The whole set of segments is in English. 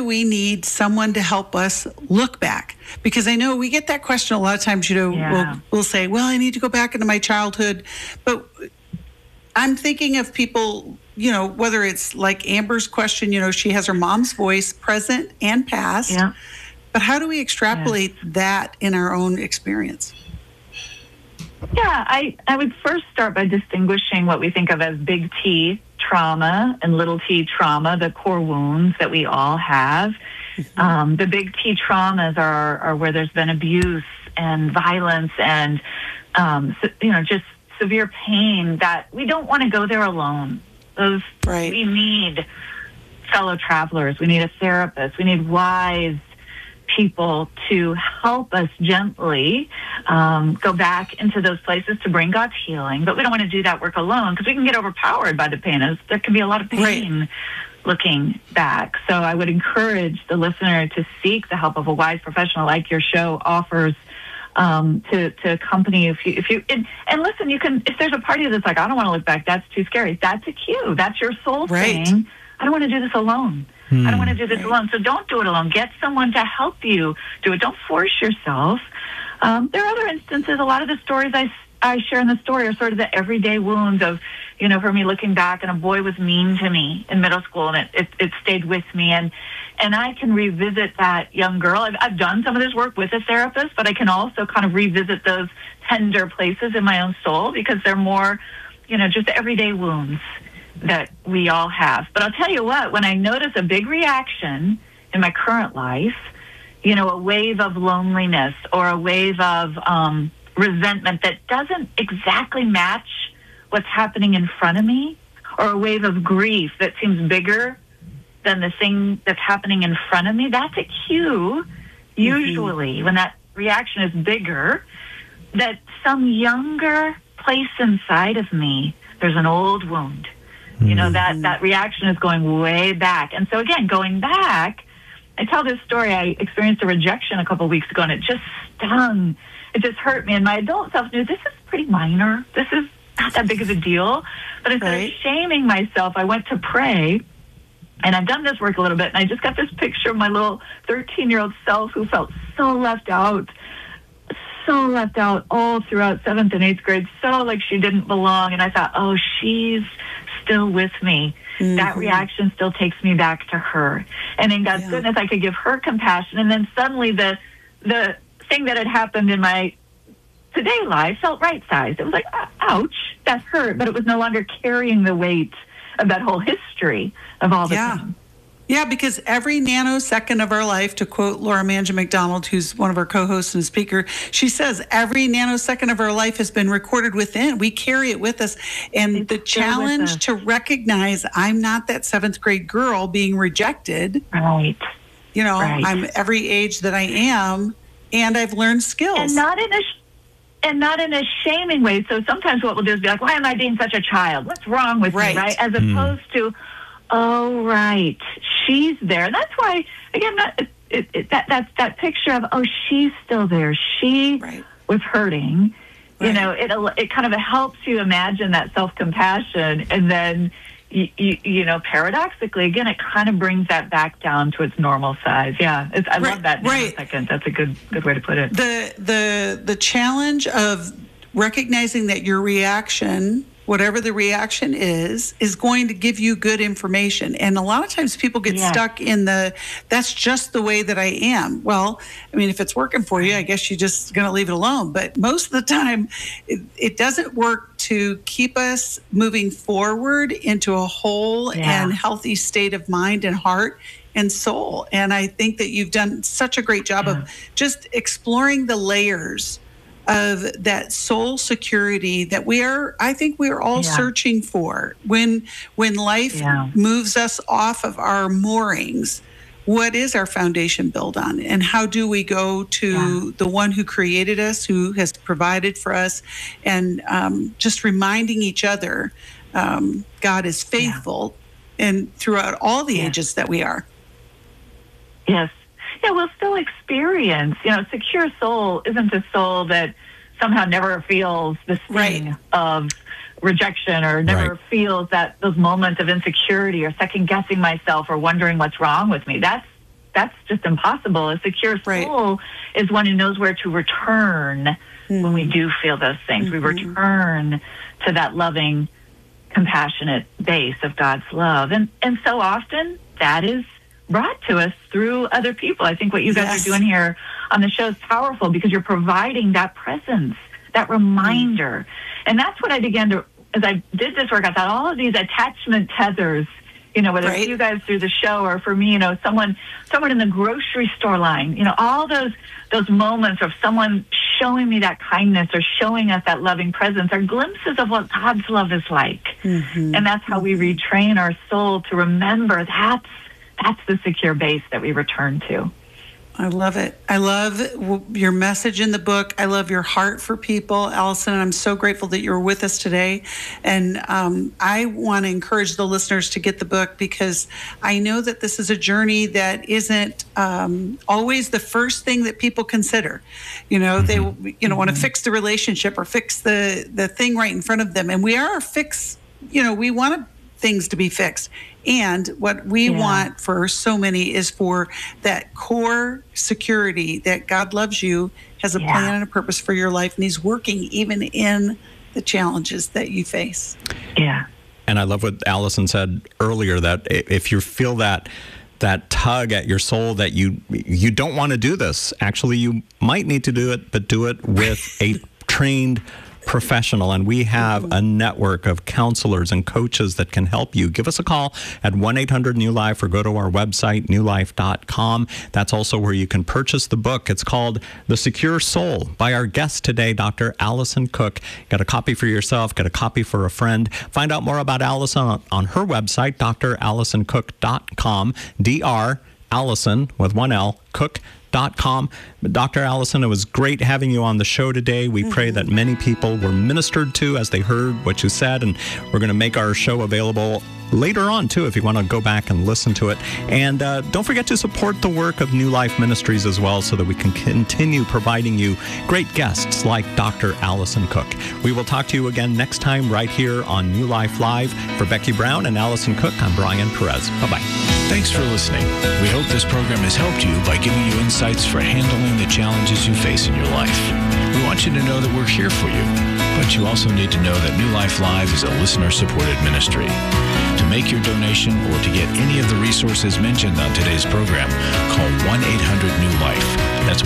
we need someone to help us look back? Because I know we get that question a lot of times, we'll say, well, I need to go back into my childhood. But I'm thinking of people, whether it's like Amber's question, she has her mom's voice present and past. Yeah. But how do we extrapolate that in our own experience? Yeah, I would first start by distinguishing what we think of as big T trauma and little t trauma, the core wounds that we all have. Mm-hmm. The big T traumas are where there's been abuse and violence and, just severe pain that we don't want to go there alone. We need fellow travelers. We need a therapist. We need wise people to help us gently go back into those places to bring God's healing. But we don't want to do that work alone because we can get overpowered by the pain. There can be a lot of pain looking back. So I would encourage the listener to seek the help of a wise professional like your show offers to accompany you. If you listen, you can, if there's a part of you that's like, I don't want to look back, that's too scary. That's a cue. That's your soul saying, I don't want to do this alone. I don't want to do this alone. So don't do it alone. Get someone to help you do it. Don't force yourself. There are other instances. A lot of the stories I share in the story are sort of the everyday wounds of, for me looking back, and a boy was mean to me in middle school, and it stayed with me. And I can revisit that young girl. I've done some of this work with a therapist, but I can also kind of revisit those tender places in my own soul because they're more, just everyday wounds that we all have. But I'll tell you what, when I notice a big reaction in my current life, a wave of loneliness or a wave of resentment that doesn't exactly match what's happening in front of me, or a wave of grief that seems bigger than the thing that's happening in front of me, that's a cue, usually, when that reaction is bigger, that some younger place inside of me, there's an old wound. That reaction is going way back. And so again, going back, I tell this story. I experienced a rejection a couple of weeks ago, and it just stung. It just hurt me. And my adult self knew this is pretty minor. This is not that big of a deal. But instead of shaming myself, I went to pray. And I've done this work a little bit, and I just got this picture of my little 13-year-old self who felt so left out all throughout 7th and 8th grade, so like she didn't belong. And I thought, oh, she's still with me. Mm-hmm. That reaction still takes me back to her. And in God's goodness, I could give her compassion. And then suddenly the thing that had happened in my today life felt right-sized. It was like, ouch, that hurt, but it was no longer carrying the weight of that whole history of all the things. Yeah, because every nanosecond of our life, to quote Laura Manja McDonald, who's one of our co-hosts and speaker, she says every nanosecond of our life has been recorded within. We carry it with us. And it's the challenge to recognize I'm not that 7th grade girl being rejected. Right. I'm every age that I am, and I've learned skills. And not in a shaming way. So sometimes what we'll do is be like, why am I being such a child? What's wrong with me, right? As opposed to, oh, right, she's there. And that's why, again, that's that picture of, oh, she's still there. She was hurting. Right. It kind of helps you imagine that self-compassion. And then, paradoxically, again, it kind of brings that back down to its normal size. Yeah, I love that in a second. That's a good way to put it. The challenge of recognizing that your reaction, whatever the reaction is going to give you good information. And a lot of times people get stuck in that's just the way that I am. Well, I mean, if it's working for you, I guess you're just going to leave it alone. But most of the time, it doesn't work to keep us moving forward into a whole and healthy state of mind and heart and soul. And I think that you've done such a great job of just exploring the layers of that soul security that I think we are all searching for when life moves us off of our moorings. What is our foundation built on? And how do we go to the one who created us, who has provided for us, and just reminding each other God is faithful and throughout all the ages that we are. Yes. Yeah, we'll still experience, secure soul isn't a soul that somehow never feels the sting of rejection or never feels those moments of insecurity or second guessing myself or wondering what's wrong with me. That's that's just impossible. A secure soul is one who knows where to return when we do feel those things. We return to that loving, compassionate base of God's love. And so often that is brought to us through other people. I think what you guys are doing here on the show is powerful because you're providing that presence, that reminder. And that's what I began to, as I did this work, I thought all of these attachment tethers, whether it's you guys through the show or for me, someone in the grocery store line, all those moments of someone showing me that kindness or showing us that loving presence are glimpses of what God's love is like. And that's how we retrain our soul to remember that's the secure base that we return to. I love it. I love your message in the book. I love your heart for people, Allison. And I'm so grateful that you're with us today. And I want to encourage the listeners to get the book because I know that this is a journey that isn't always the first thing that people consider. They want to fix the relationship or fix the thing right in front of them. And we are we want things to be fixed. And what we want for so many is for that core security that God loves you, has a plan and a purpose for your life, and He's working even in the challenges that you face. Yeah. And I love what Allison said earlier, that if you feel that tug at your soul that you don't want to do this, actually you might need to do it, but do it with a trained professional, and we have a network of counselors and coaches that can help you. Give us a call at 1-800-NEW-LIFE or go to our website, newlife.com. That's also where you can purchase the book. It's called The Secure Soul by our guest today, Dr. Allison Cook. Get a copy for yourself, get a copy for a friend. Find out more about Allison on her website, drallisoncook.com, Dr. Allison with one L, Cook.com. Dr. Allison, it was great having you on the show today. We pray that many people were ministered to as they heard what you said, and we're going to make our show available later on, too, if you want to go back and listen to it. And don't forget to support the work of New Life Ministries as well so that we can continue providing you great guests like Dr. Allison Cook. We will talk to you again next time right here on New Life Live. For Becky Brown and Allison Cook, I'm Brian Perez. Bye-bye. Thanks for listening. We hope this program has helped you by giving you insights for handling the challenges you face in your life. We want you to know that we're here for you, but you also need to know that New Life Live is a listener-supported ministry. To make your donation or to get any of the resources mentioned on today's program, call 1-800-NEW-LIFE. That's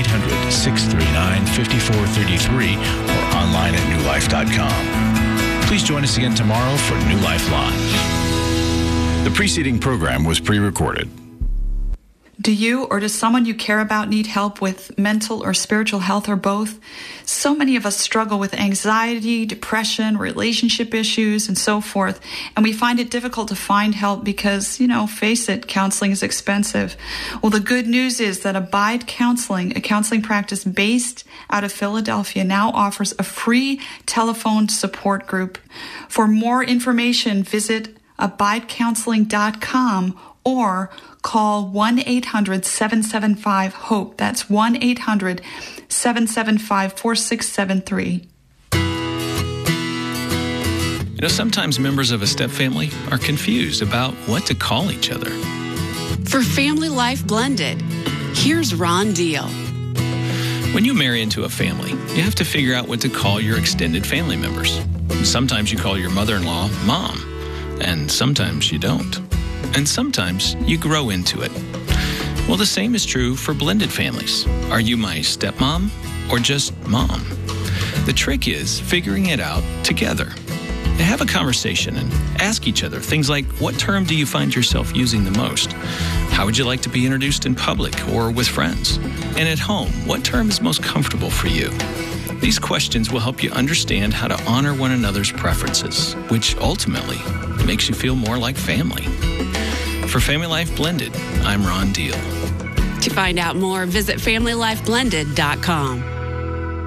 1-800-639-5433 or online at newlife.com. Please join us again tomorrow for New Life Live. The preceding program was pre-recorded. Do you or does someone you care about need help with mental or spiritual health or both? So many of us struggle with anxiety, depression, relationship issues, and so forth. And we find it difficult to find help because, face it, counseling is expensive. Well, the good news is that Abide Counseling, a counseling practice based out of Philadelphia, now offers a free telephone support group. For more information, visit abidecounseling.com or call 1-800-775-HOPE. That's 1-800-775-4673. Sometimes members of a step family are confused about what to call each other. For Family Life Blended, here's Ron Deal. When you marry into a family, you have to figure out what to call your extended family members. Sometimes you call your mother-in-law Mom, and sometimes you don't. And sometimes you grow into it. Well, the same is true for blended families. Are you my stepmom or just mom? The trick is figuring it out together. Have a conversation and ask each other things like, what term do you find yourself using the most? How would you like to be introduced in public or with friends? And at home, what term is most comfortable for you? These questions will help you understand how to honor one another's preferences, which ultimately makes you feel more like family. For Family Life Blended, I'm Ron Deal. To find out more, visit FamilyLifeBlended.com.